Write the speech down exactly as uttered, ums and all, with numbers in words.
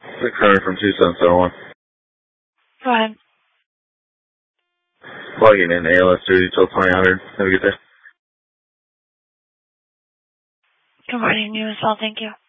six hundred from two seven seven one. Go ahead. Plugging in A L S duty till twenty hundred. Have a good day. Good morning, you as well. Thank you.